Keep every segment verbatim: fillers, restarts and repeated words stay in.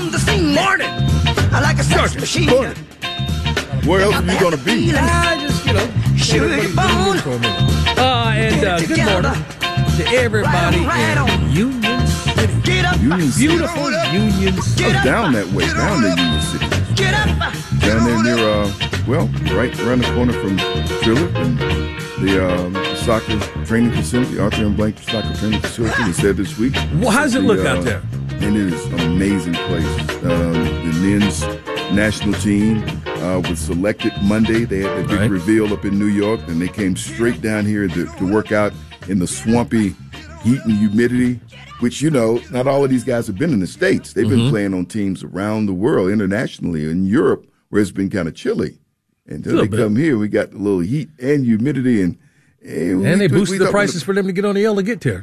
on the scene. Morning. I like a sex machine. Morning. Where else are you going to be? I just, you know, Sugar bone. for a minute. Uh, and uh, good morning to everybody Right on, right in on. Union City. Get up. Union City. Beautiful Union City. Get up. Down that way, down to Union City. Get up. Down there near, uh, well, right around the corner from Triller and the um, soccer training facility, Arthur M. Blank Soccer Training Facility. They said this week. Well, how does it The, look uh, out there? And it is an amazing place. Um, the men's national team uh, was selected Monday. They had the big Right. reveal up in New York, and they came straight down here to, to work out in the swampy heat and humidity, which, you know, not all of these guys have been in the States. They've Mm-hmm. been playing on teams around the world, internationally, in Europe, where it's been kind of chilly. And then they Little bit. come here, we got a little heat and humidity, and and, we- And they we- boosted we the talking prices for them to get on the L to get there.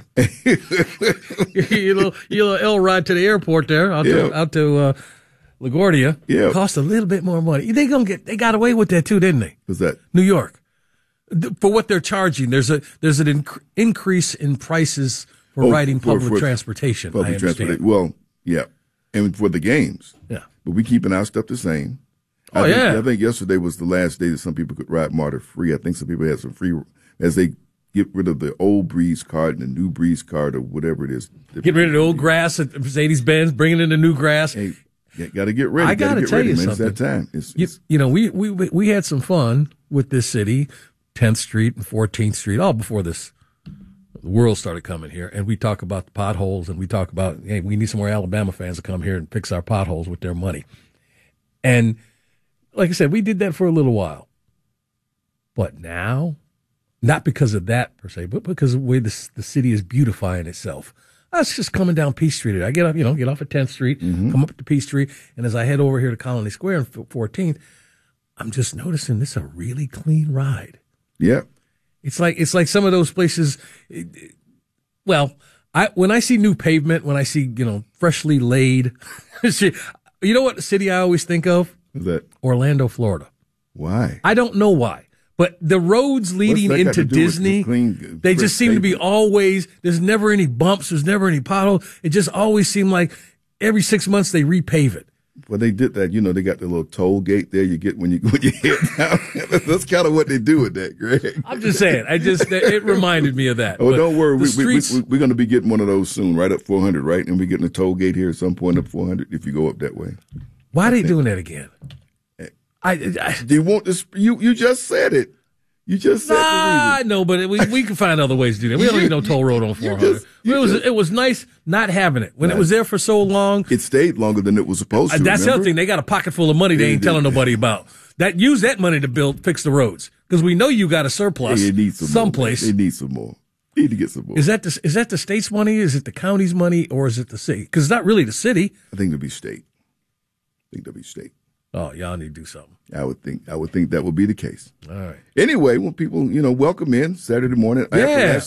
you know, you know, L ride to the airport there, out to, Yeah. out to uh, LaGuardia. Yeah. Cost a little bit more money. They gonna get. They got away with that too, didn't they? What's that? New York, Th- for what they're charging. There's a there's an inc- increase in prices for Oh, riding for- public for transportation. I Public understand. transportation. Well, yeah, and for the games. Yeah. But we keeping our stuff the same. I Oh, think, yeah. I think yesterday was the last day that some people could ride MARTA free. I think some people had some free as they get rid of the old Breeze card and the new Breeze card or whatever it is. Get rid of the old grass at Mercedes-Benz, bringing in the new grass. Hey, got to get ready. I gotta get tell ready, you man. something. It's that time. It's, You, it's, you know, we, we we had some fun with this city, tenth Street and fourteenth Street, all before this the world started coming here. And we talk about the potholes, and we talk about, hey, we need some more Alabama fans to come here and fix our potholes with their money. And like I said, we did that for a little while. But now, not because of that per se, but because of the way this, the city is beautifying itself. I was just coming down Peace Street. I get up, you know, get off at tenth Street, come up to Peace Street, and as I head over here to Colony Square on fourteenth, I'm just noticing this is a really clean ride. yeah. It's like it's like some of those places. it- it- Well, I when I see new pavement, when I see you know freshly laid, see, you know what city I always think of? What's that? Orlando, Florida. Why? I don't know why, but the roads leading that got into to do with Disney, the clean, they fresh just seem to be pavement? always. There's never any bumps. There's never any potholes. It just always seemed like every six months they repave it. Well, they did that. You know, they got the little toll gate there you get when you when you hit down. That's kind of what they do with that, Greg. I'm just saying. I just it reminded me of that. Oh, But don't worry. the We, we, we, streets- we, we're going to be getting one of those soon, right up four hundred, right? And we're getting a toll gate here at some point up four hundred if you go up that way. Why are they doing that again? Eh. I, I Do you want this? You you just said it. You just said Nah, the reason. no, but we we can find other ways to do that. We don't You- need no toll road on you four hundred. just- you It was just- it was nice not having it when it was there for so long. It stayed longer than it was supposed to. Uh, That's the other remember? thing. They got a pocket full of money they They ain't did. telling nobody about. That use that money to build fix the roads because we know you got a surplus Hey, it needs some someplace. More. They need some more. They need to get some more. Is that the is that the state's money? Is it the county's money, or is it the city? Because it's not really the city. I think it'll be state. I think it'll be state. Oh, y'all need to do something. I would think. I would think that would be the case. All right. Anyway, when people, you know, welcome in Saturday morning. after Yeah. last